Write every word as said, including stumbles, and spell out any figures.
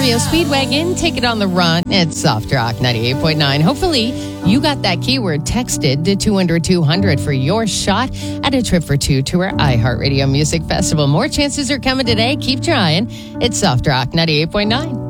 R E O Speedwagon, Take It on the Run. It's Soft Rock ninety-eight point nine. Hopefully, you got that keyword texted to two hundred two hundred for your shot at a trip for two to our iHeartRadio Music Festival. More chances are coming today. Keep trying. It's Soft Rock ninety-eight point nine.